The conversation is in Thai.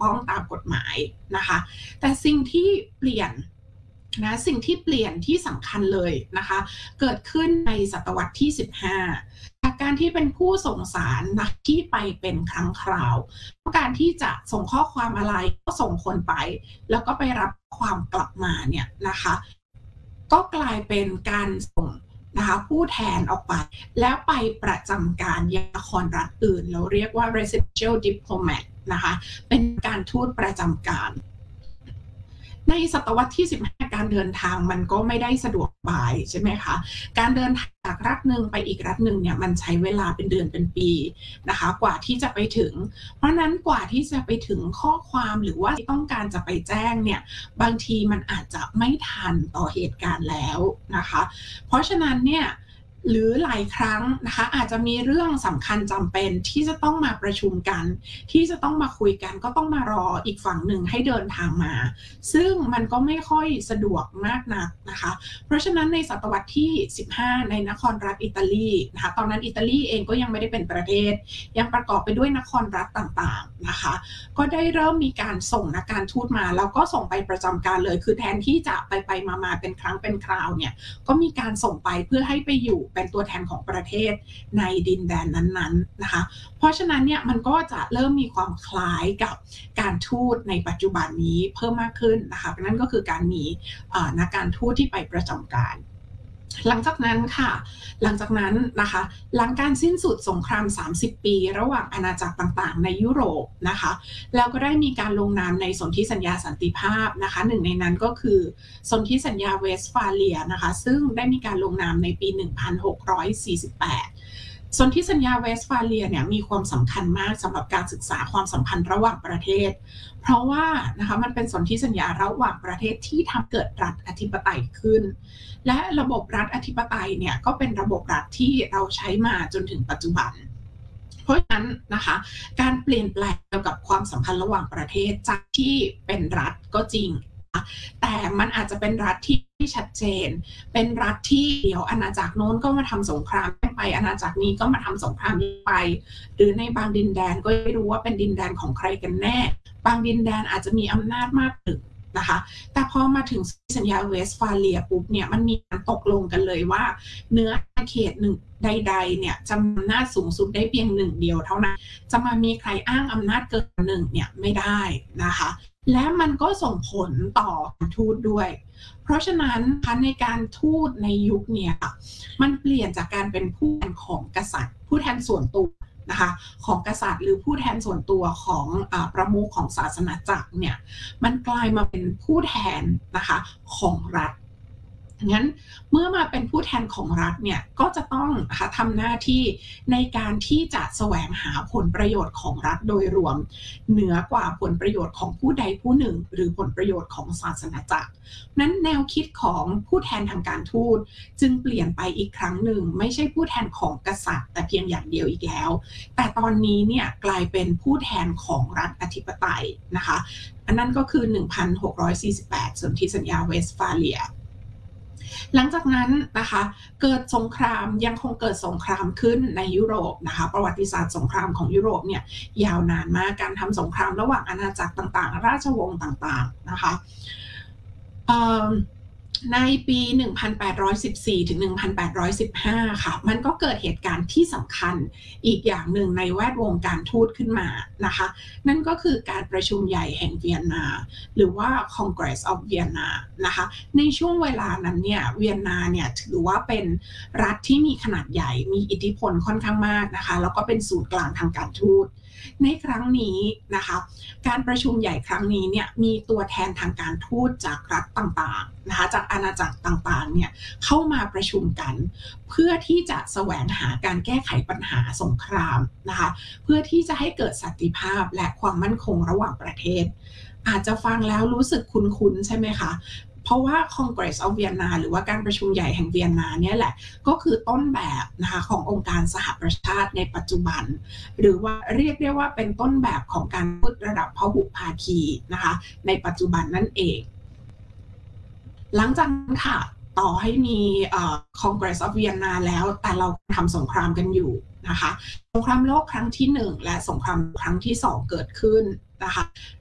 ต้องตามกฎหมายนะคะแต่สิ่งที่เปลี่ยนที่สำคัญเลยนะคะเกิดขึ้นในศตวรรษที่15จากการที่เป็นผู้ส่งสารนะที่ไปเป็นครั้งคราวต้องการที่จะส่งข้อความอะไรก็ส่งคนไปแล้วก็ไปรับความกลับมาเนี่ยนะคะก็กลายเป็นการส่งนะคะผู้แทนออกไปแล้วไปประจำการยังนครรัฐอื่นเราเรียกว่า residential diplomat นะคะเป็นการทูตประจำการในศตวรรษที่15การเดินทางมันก็ไม่ได้สะดวกสบายใช่ไหมคะการเดินทางจากรัฐหนึ่งไปอีกรัฐหนึ่งเนี่ยมันใช้เวลาเป็นเดือนเป็นปีนะคะกว่าที่จะไปถึงเพราะนั้นกว่าที่จะไปถึงข้อความหรือว่าต้องการจะไปแจ้งเนี่ยบางทีมันอาจจะไม่ทันต่อเหตุการณ์แล้วนะคะเพราะฉะนั้นเนี่ยหรือหลายครั้งนะคะอาจจะมีเรื่องสำคัญจำเป็นที่จะต้องมาประชุมกันที่จะต้องมาคุยกันก็ต้องมารออีกฝั่งหนึ่งให้เดินทางมาซึ่งมันก็ไม่ค่อยสะดวกมากนักนะคะเพราะฉะนั้นในศตวรรษที่15ในนครรัฐอิตาลีนะคะตอนนั้นอิตาลีเองก็ยังไม่ได้เป็นประเทศยังประกอบไปด้วยนครรัฐต่างๆนะคะก็ได้เริ่มมีการส่งนักการทูตมาแล้วก็ส่งไปประจำการเลยคือแทนที่จะไปมาเป็นครั้งเป็นคราวเนี่ยก็มีการส่งไปเพื่อให้ไปอยู่เป็นตัวแทนของประเทศในดินแดนนั้นๆนะคะเพราะฉะนั้นเนี่ยมันก็จะเริ่มมีความคล้ายกับการทูตในปัจจุบันนี้เพิ่มมากขึ้นนะคะนั่นก็คือการมีนักการทูตที่ไปประจำการหลังจากนั้นนะคะหลังการสิ้นสุดสงคราม30ปีระหว่างอาณาจักรต่างๆในยุโรปนะคะแล้วก็ได้มีการลงนามในสนธิสัญญาสันติภาพนะคะหนึ่งในนั้นก็คือสนธิสัญญาเวสต์ฟาเลียนะคะซึ่งได้มีการลงนามในปี1648สนธิสัญญาเวสต์ฟาเลียเนี่ยมีความสำคัญมากสำหรับการศึกษาความสัมพันธ์ระหว่างประเทศเพราะว่านะคะมันเป็นสนธิสัญญาระหว่างประเทศที่ทำเกิดรัฐอธิปไตยขึ้นและระบบรัฐอธิปไตยเนี่ยก็เป็นระบบรัฐที่เราใช้มาจนถึงปัจจุบันเพราะฉะนั้นนะคะการเปลี่ยนแปลงเกี่ยวกับความสัมพันธ์ระหว่างประเทศจากที่เป็นรัฐก็จริงแต่มันอาจจะเป็นรัฐที่ไม่ชัดเจนเป็นรัฐที่เดี๋ยวอาณาจักรโน้นก็มาทำสงครามไปอาณาจักรนี้ก็มาทำสงครามไปหรือในบางดินแดนก็ไม่รู้ว่าเป็นดินแดนของใครกันแน่บางดินแดนอาจจะมีอำนาจมากถึงนะคะแต่พอมาถึงสัญญาเวสต์ฟาเลียปุ๊บเนี่ยมันมีการตกลงกันเลยว่าเนื้อเขตหนึ่งใดๆเนี่ยจะมีอำนาจสูงสุดได้เพียงหนึ่งเดียวเท่านั้นจะมามีใครอ้างอำนาจเกินหนึ่งเนี่ยไม่ได้นะคะและมันก็ส่งผลต่อการทูตด้วยเพราะฉะนั้นในการทูตในยุคนี้มันเปลี่ยนจากการเป็นผู้แทนของกษัตริย์ผู้แทนส่วนตัวนะคะของกษัตริย์หรือผู้แทนส่วนตัวของประมุขของศาสนาจักรเนี่ยมันกลายมาเป็นผู้แทนนะคะของรัฐงั้นเมื่อมาเป็นผู้แทนของรัฐเนี่ยก็จะต้องทำหน้าที่ในการที่จะแสวงหาผลประโยชน์ของรัฐโดยรวมเหนือกว่าผลประโยชน์ของผู้ใดผู้หนึ่งหรือผลประโยชน์ของศาสนาจักรนั้นแนวคิดของผู้แทนทางการทูตจึงเปลี่ยนไปอีกครั้งหนึ่งไม่ใช่ผู้แทนของกษัตริย์แต่เพียงอย่างเดียวอีกแล้วแต่ตอนนี้เนี่ยกลายเป็นผู้แทนของรัฐอธิปไตยนะคะอันนั้นก็คือ1648สนธิสัญญาเวสต์ฟาเลียหลังจากนั้นนะคะเกิดสงครามยังคงเกิดสงครามขึ้นในยุโรปนะคะประวัติศาสตร์สงครามของยุโรปเนี่ยยาวนานมากการทำสงครามระหว่างอาณาจักรต่างๆราชวงศ์ต่างๆนะคะในปี1814ถึง1815ค่ะมันก็เกิดเหตุการณ์ที่สำคัญอีกอย่างหนึ่งในแวดวงการทูตขึ้นมานะคะนั่นก็คือการประชุมใหญ่แห่งเวียนนาหรือว่า Congress of Vienna นะคะในช่วงเวลานั้นเนี่ยเวียนนาเนี่ยถือว่าเป็นรัฐที่มีขนาดใหญ่มีอิทธิพลค่อนข้างมากนะคะแล้วก็เป็นศูนย์กลางทางการทูตในครั้งนี้นะคะการประชุมใหญ่ครั้งนี้เนี่ยมีตัวแทนทางการทูตจากรัฐต่างๆนะคะจากอาณาจักรต่างๆเนี่ยเข้ามาประชุมกันเพื่อที่จะแสวงหาการแก้ไขปัญหาสงครามนะคะเพื่อที่จะให้เกิดสันติภาพและความมั่นคงระหว่างประเทศอาจจะฟังแล้วรู้สึกคุ้นๆใช่ไหมคะเพราะว่า Congress of Vienna หรือว่าการประชุมใหญ่แห่งเวียนนาเนี่ยแหละก็คือต้นแบบนะคะขององค์การสหประชาชาติในปัจจุบันหรือว่าเรียกได้ว่าเป็นต้นแบบของการพูดระดับพหุภาคีนะคะในปัจจุบันนั่นเองหลังจากนั้นค่ะต่อให้มี Congress of Vienna แล้วแต่เราทำสงครามกันอยู่นะคะสงครามโลกครั้งที่1และสงครามครั้งที่2เกิดขึ้นนะคะ